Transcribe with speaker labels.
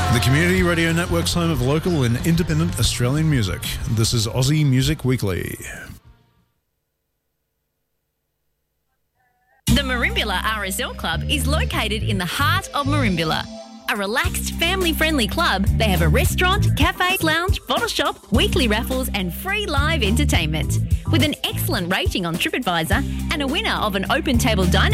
Speaker 1: The Community Radio Network's home of local and independent Australian music. This is Aussie Music Weekly.
Speaker 2: The Merimbula RSL Club is located in the heart of Merimbula. A relaxed, family-friendly club, they have a restaurant, cafe, lounge, bottle shop, weekly raffles and free live entertainment. With an excellent rating on TripAdvisor and a winner of an Open Table Dining